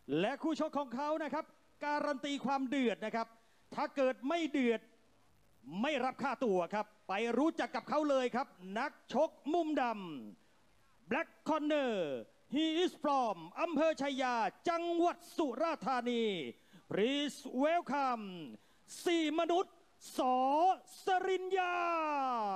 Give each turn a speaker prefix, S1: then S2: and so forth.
S1: และคู่ชกของเขานะครับการันตีความเดือดนะครับถ้าเกิดไม่เดือดไม่รับค่าตัวครับไปรู้จักกับเขาเลยครับนักชกมุมดำ Black Corner He is from อำเภอชัยยาจังหวัดสุราษฎร์ธานี Please welcome 4 มนุษย์ ส.สริญญา